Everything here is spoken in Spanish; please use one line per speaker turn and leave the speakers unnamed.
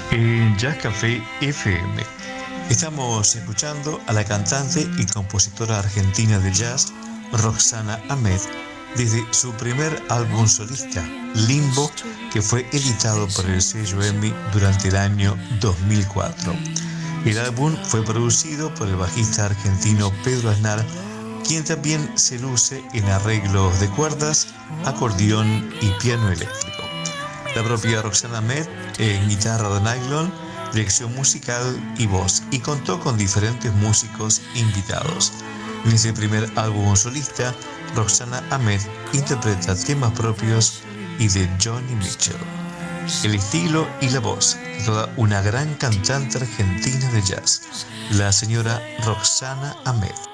En Jazz Café FM estamos escuchando a la cantante y compositora argentina de jazz Roxana Ahmed desde su primer álbum solista, Limbo, que fue editado por el sello EMI durante el año 2004. El álbum fue producido por el bajista argentino Pedro Aznar, quien también se luce en arreglos de cuerdas, acordeón y piano eléctrico. La propia Roxana Ahmed en guitarra de nylon, dirección musical y voz, y contó con diferentes músicos invitados. En ese primer álbum solista, Roxana Ahmed interpreta temas propios y de Johnny Mitchell. El estilo y la voz de toda una gran cantante argentina de jazz, la señora Roxana Ahmed.